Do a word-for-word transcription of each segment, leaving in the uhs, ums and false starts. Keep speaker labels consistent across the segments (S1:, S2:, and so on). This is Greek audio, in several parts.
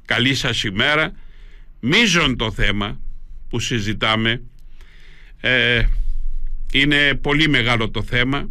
S1: Καλή σας ημέρα. Μείζον το θέμα που συζητάμε. Ε, είναι πολύ μεγάλο το θέμα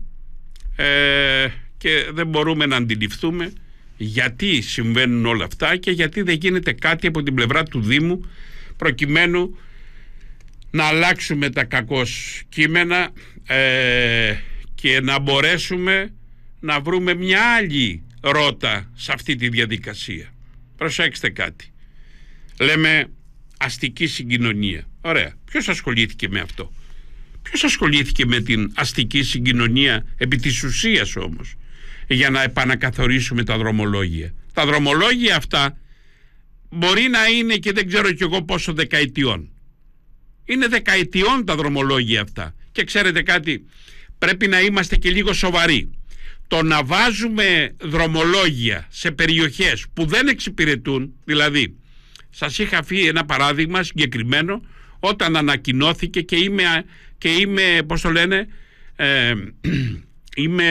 S1: ε, και δεν μπορούμε να αντιληφθούμε γιατί συμβαίνουν όλα αυτά και γιατί δεν γίνεται κάτι από την πλευρά του Δήμου προκειμένου να αλλάξουμε τα κακώς κείμενα ε, και να μπορέσουμε να βρούμε μια άλλη ρότα σε αυτή τη διαδικασία. Προσέξτε κάτι. Λέμε αστική συγκοινωνία. Ωραία. Ποιος ασχολήθηκε με αυτό? Ποιος ασχολήθηκε με την αστική συγκοινωνία επί της ουσίας όμως, για να επανακαθορίσουμε τα δρομολόγια? Τα δρομολόγια αυτά μπορεί να είναι και δεν ξέρω κι εγώ πόσο δεκαετιών. Είναι δεκαετιών τα δρομολόγια αυτά. Και ξέρετε κάτι, πρέπει να είμαστε και λίγο σοβαροί. Το να βάζουμε δρομολόγια σε περιοχές που δεν εξυπηρετούν, δηλαδή σας είχα πει ένα παράδειγμα συγκεκριμένο όταν ανακοινώθηκε και είμαι, και είμαι πώς το λένε, ε, είμαι,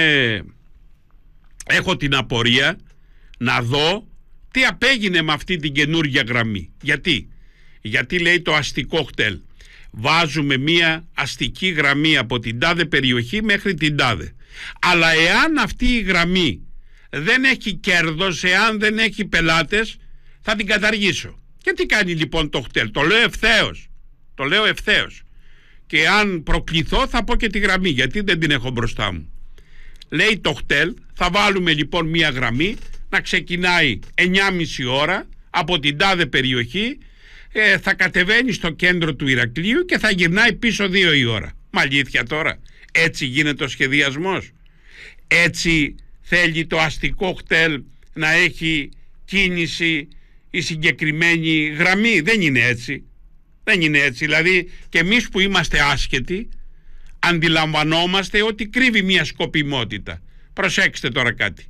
S1: έχω την απορία να δω τι απέγινε με αυτή την καινούργια γραμμή. Γιατί? Γιατί λέει το αστικό χτέλ. Βάζουμε μία αστική γραμμή από την τάδε περιοχή μέχρι την τάδε. Αλλά εάν αυτή η γραμμή δεν έχει κέρδος, εάν δεν έχει πελάτες, θα την καταργήσω. Και τι κάνει λοιπόν το χτέλ? Το λέω ευθέως. Το λέω ευθέως. Και αν προκληθώ θα πω και τη γραμμή, γιατί δεν την έχω μπροστά μου. Λέει το χτέλ, θα βάλουμε λοιπόν μία γραμμή να ξεκινάει εννιά και μισή ώρα από την τάδε περιοχή, ε, θα κατεβαίνει στο κέντρο του Ηρακλείου και θα γυρνάει πίσω δύο η ώρα. Μα αλήθεια τώρα? Έτσι γίνεται ο σχεδιασμός? Έτσι θέλει το αστικό χτέλ να έχει κίνηση η συγκεκριμένη γραμμή? Δεν είναι έτσι. Δεν είναι έτσι. Δηλαδή και εμείς που είμαστε άσχετοι αντιλαμβανόμαστε ότι κρύβει μια σκοπιμότητα. Προσέξτε τώρα κάτι.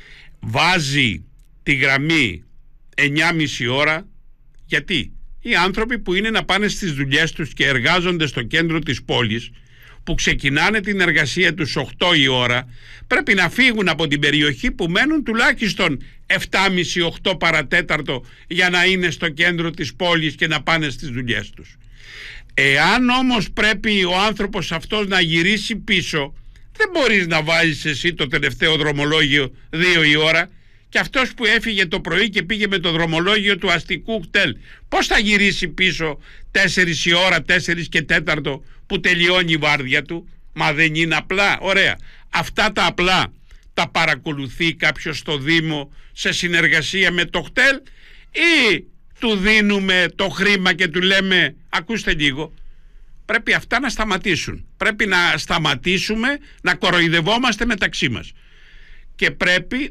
S1: Βάζει τη γραμμή εννιά και μισή ώρα γιατί οι άνθρωποι που είναι να πάνε στις δουλειές τους και εργάζονται στο κέντρο της πόλης, που ξεκινάνε την εργασία τους οκτώ η ώρα, πρέπει να φύγουν από την περιοχή που μένουν τουλάχιστον επτά και μισή οκτώ παρατέταρτο για να είναι στο κέντρο της πόλης και να πάνε στις δουλειές τους. Εάν όμως πρέπει ο άνθρωπος αυτός να γυρίσει πίσω, δεν μπορείς να βάζεις εσύ το τελευταίο δρομολόγιο δύο η ώρα, και αυτός που έφυγε το πρωί και πήγε με το δρομολόγιο του αστικού χτέλ, πώς θα γυρίσει πίσω τέσσερις η ώρα, τέσσερις και τέταρτο που τελειώνει η βάρδια του? Μα δεν είναι απλά? Ωραία. Αυτά τα απλά τα παρακολουθεί κάποιος στο Δήμο σε συνεργασία με το χτέλ, ή του δίνουμε το χρήμα και του λέμε ακούστε λίγο? Πρέπει αυτά να σταματήσουν. Πρέπει να σταματήσουμε να κοροϊδευόμαστε μεταξύ μας. Και πρέπει...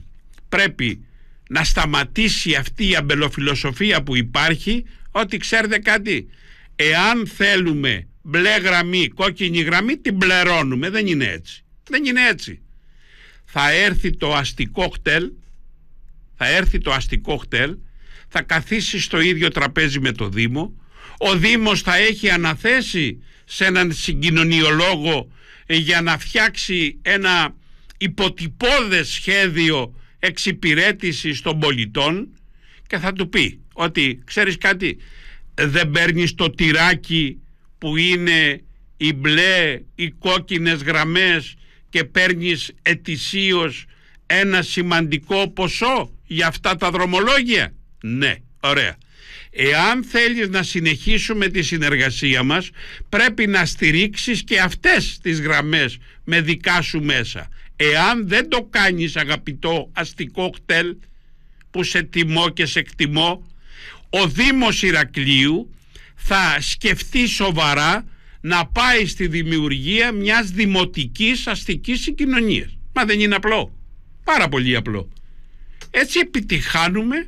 S1: πρέπει να σταματήσει αυτή η αμπελοφιλοσοφία που υπάρχει, ότι ξέρετε κάτι, εάν θέλουμε μπλε γραμμή, κόκκινη γραμμή, την πληρώνουμε. Δεν είναι έτσι. Δεν είναι έτσι. Θα έρθει το αστικό χτέλ, θα έρθει το αστικό χτέλ, θα καθίσει στο ίδιο τραπέζι με το Δήμο, ο Δήμος θα έχει αναθέσει σε έναν συγκοινωνιολόγο για να φτιάξει ένα υποτυπώδες σχέδιο εξυπηρέτησης των πολιτών και θα του πει ότι ξέρεις κάτι, δεν παίρνεις το τυράκι που είναι οι μπλε, οι κόκκινες γραμμές και παίρνεις ετησίως ένα σημαντικό ποσό για αυτά τα δρομολόγια? Ναι, ωραία. Εάν θέλεις να συνεχίσουμε τη συνεργασία μας, πρέπει να στηρίξεις και αυτές τις γραμμές με δικά σου μέσα. Εάν δεν το κάνεις, αγαπητό αστικό χτέλ, που σε τιμώ και σε εκτιμώ, ο Δήμος Ηρακλείου θα σκεφτεί σοβαρά να πάει στη δημιουργία μιας δημοτικής αστικής συγκοινωνίας. Μα δεν είναι απλό? Πάρα πολύ απλό. Έτσι επιτυχάνουμε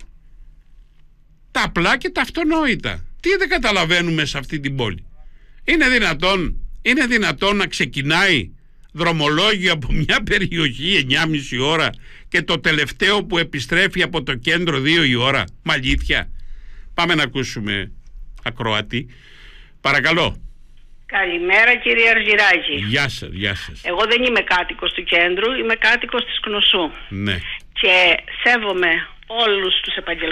S1: τα απλά και τα αυτονόητα. Τι δεν καταλαβαίνουμε σε αυτή την πόλη? Είναι δυνατόν, είναι δυνατόν να ξεκινάει δρομολόγιο από μια περιοχή εννιά και μισή ώρα και το τελευταίο που επιστρέφει από το κέντρο δύο η ώρα? Μα αλήθεια? Πάμε να ακούσουμε ακροατή. Παρακαλώ.
S2: Καλημέρα κύριε Αργυράκη.
S1: Γεια σας, γεια σας.
S2: Εγώ δεν είμαι κάτοικος του κέντρου, είμαι κάτοικος της Κνωσού.
S1: Ναι.
S2: Και σέβομαι όλους τους επαγγελματίες